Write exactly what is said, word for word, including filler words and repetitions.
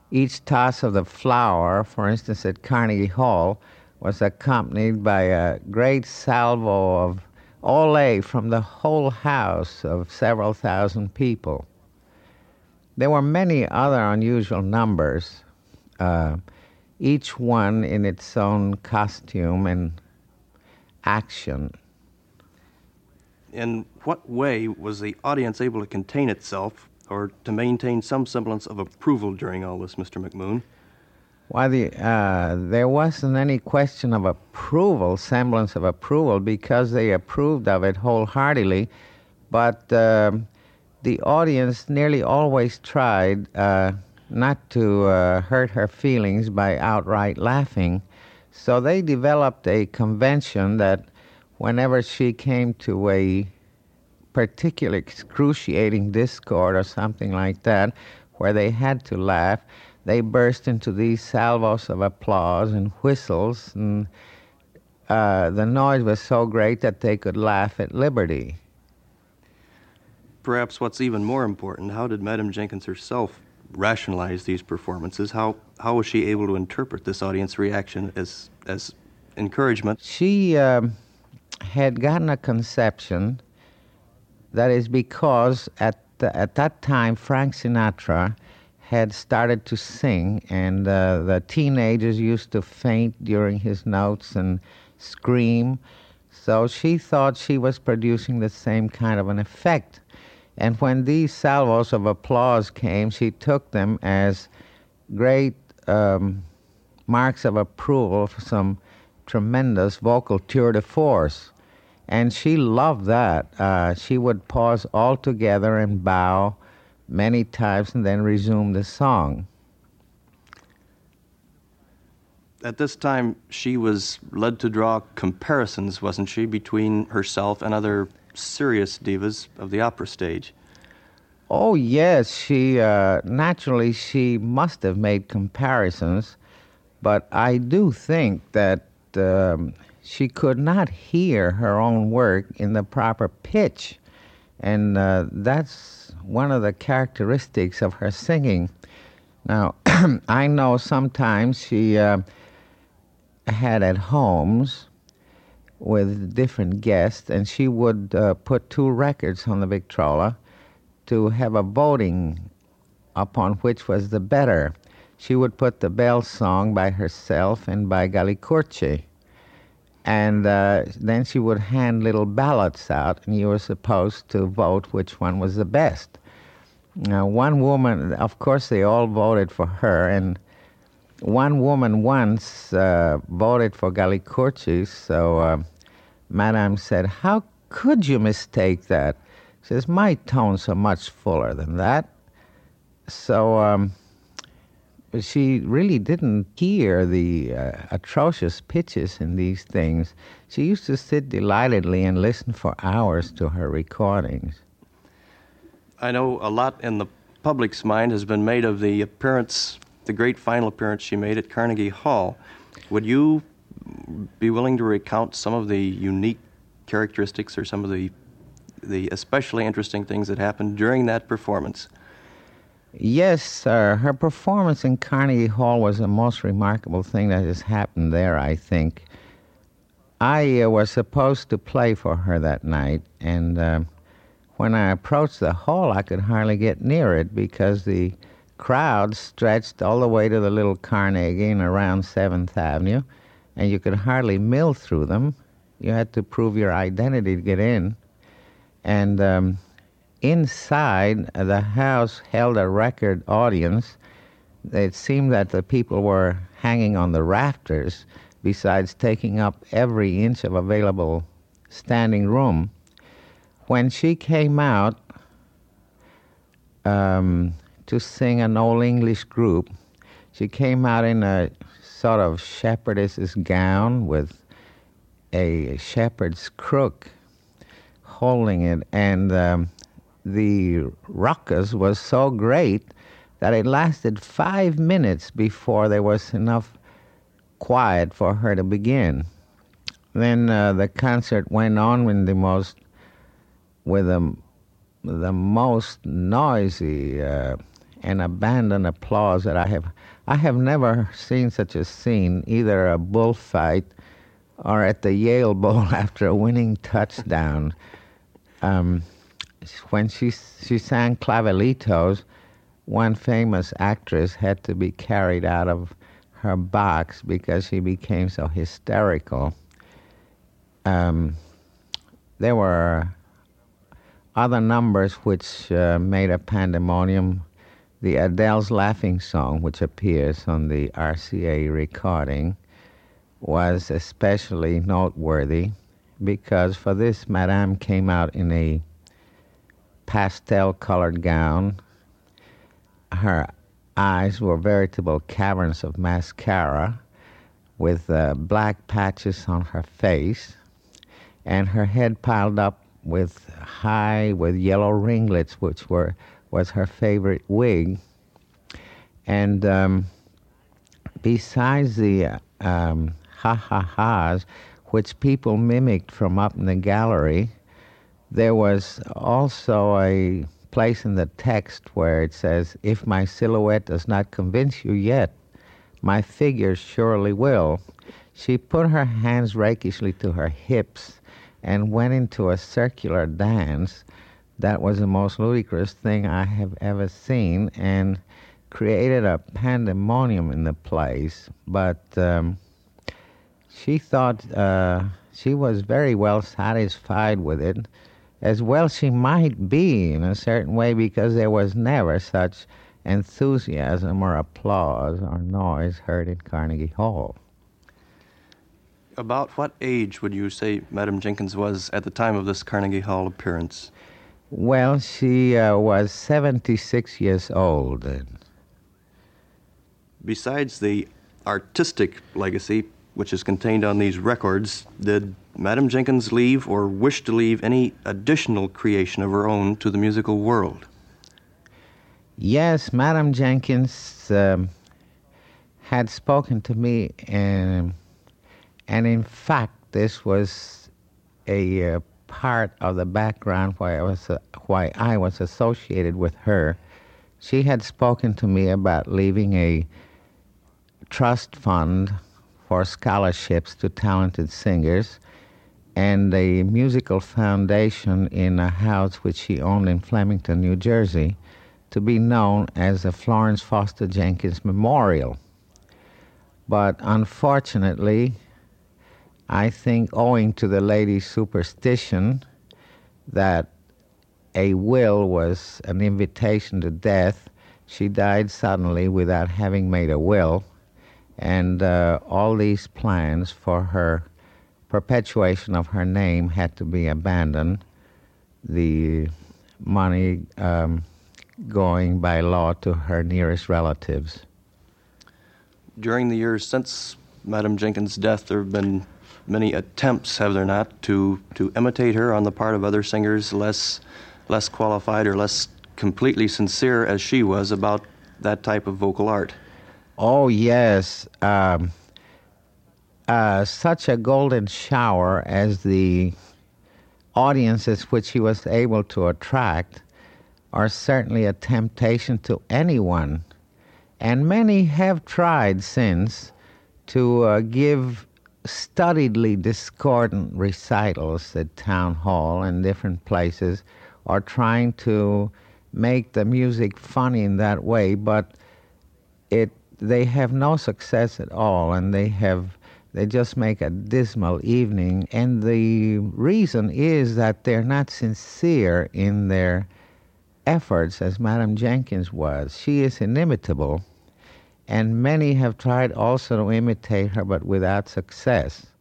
Each toss of the flower, for instance, at Carnegie Hall, was accompanied by a great salvo of ole from the whole house of several thousand people. There were many other unusual numbers, uh, each one in its own costume and action. In what way was the audience able to contain itself or to maintain some semblance of approval during all this, Mister McMoon? Why, the, uh, there wasn't any question of approval, semblance of approval, because they approved of it wholeheartedly, but um the audience nearly always tried uh, not to uh, hurt her feelings by outright laughing. So they developed a convention that whenever she came to a particular excruciating discord or something like that, where they had to laugh, they burst into these salvos of applause and whistles, and uh, the noise was so great that they could laugh at liberty. Perhaps what's even more important, how did Madame Jenkins herself rationalize these performances? How how was she able to interpret this audience reaction as as encouragement? She um, had gotten a conception that is because at the, at that time Frank Sinatra had started to sing, and uh, the teenagers used to faint during his notes and scream. So she thought she was producing the same kind of an effect. And when these salvos of applause came, she took them as great um, marks of approval for some tremendous vocal tour de force. And she loved that. Uh, she would pause altogether and bow many times and then resume the song. At this time, she was led to draw comparisons, wasn't she, between herself and other serious divas of the opera stage? Oh, yes, she, uh, naturally, she must have made comparisons, but I do think that um, she could not hear her own work in the proper pitch, and uh, that's one of the characteristics of her singing. Now, I know sometimes she uh, had at homes with different guests, and she would uh, put two records on the Victrola to have a voting upon which was the better. She would put the Bell Song by herself and by Galli-Curci. And uh, then she would hand little ballots out, and you were supposed to vote which one was the best. Now, one woman, of course, they all voted for her, and one woman once uh, voted for Galli-Curci, so uh, Madame said, "How could you mistake that?" She says, "My tones are much fuller than that." So um, she really didn't hear the uh, atrocious pitches in these things. She used to sit delightedly and listen for hours to her recordings. I know a lot in the public's mind has been made of the appearance, the great final appearance she made at Carnegie Hall. Would you be willing to recount some of the unique characteristics or some of the the especially interesting things that happened during that performance? Yes, sir. Her performance in Carnegie Hall was the most remarkable thing that has happened there, I think. I uh, was supposed to play for her that night, and uh, when I approached the hall, I could hardly get near it because the crowd stretched all the way to the little Carnegie and around seventh Avenue, and you could hardly mill through them. You had to prove your identity to get in. And um, inside, uh, the house held a record audience. It seemed that the people were hanging on the rafters, besides taking up every inch of available standing room. When she came out um, to sing an old English group, she came out in a sort of shepherdess's gown with a shepherd's crook holding it, and um, the ruckus was so great that it lasted five minutes before there was enough quiet for her to begin. Then uh, the concert went on with the most, with the, the most noisy uh, and abandon applause that I have. I have never seen such a scene, either a bullfight or at the Yale Bowl after a winning touchdown. Um, when she she sang Clavelitos, one famous actress had to be carried out of her box because she became so hysterical. Um, there were other numbers which uh, made a pandemonium. The Adele's Laughing Song, which appears on the R C A recording, was especially noteworthy because for this, Madame came out in a pastel-colored gown. Her eyes were veritable caverns of mascara with uh, black patches on her face, and her head piled up with high with yellow ringlets, which were was her favorite wig. And um, besides the uh, um, ha-ha-has, which people mimicked from up in the gallery, there was also a place in the text where it says, "If my silhouette does not convince you yet, my figure surely will." She put her hands rakishly to her hips and went into a circular dance. That was the most ludicrous thing I have ever seen and created a pandemonium in the place. But um, she thought uh, she was very well satisfied with it, as well she might be in a certain way, because there was never such enthusiasm or applause or noise heard in Carnegie Hall. About what age would you say Madame Jenkins was at the time of this Carnegie Hall appearance? Well, she uh, was seventy-six years old then. Besides the artistic legacy, which is contained on these records, did Madame Jenkins leave or wish to leave any additional creation of her own to the musical world? Yes, Madame Jenkins um, had spoken to me, and, and in fact, this was a uh, part of the background why I was uh, why I was associated with her. She had spoken to me about leaving a trust fund for scholarships to talented singers and a musical foundation in a house which she owned in Flemington, New Jersey, to be known as the Florence Foster Jenkins Memorial. But unfortunately, I think owing to the lady's superstition that a will was an invitation to death, she died suddenly without having made a will, and uh, all these plans for her perpetuation of her name had to be abandoned, the money um, going by law to her nearest relatives. During the years since Madame Jenkins' death, there have been many attempts, have there not, to, to imitate her on the part of other singers less less qualified or less completely sincere as she was about that type of vocal art? Oh, yes. Um, uh, such a golden shower as the audiences which he was able to attract are certainly a temptation to anyone. And many have tried since to uh, give studiedly discordant recitals at town hall and different places, or trying to make the music funny in that way, but it they have no success at all, and they have they just make a dismal evening. And the reason is that they're not sincere in their efforts as Madame Jenkins was. She is inimitable, and many have tried also to imitate her, but without success.